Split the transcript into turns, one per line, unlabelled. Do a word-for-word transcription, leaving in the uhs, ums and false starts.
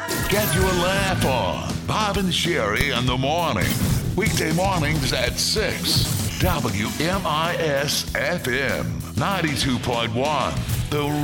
Get your laugh on. Bob and Sherry in the morning. Weekday mornings at six. W M I S F M ninety-two point one. The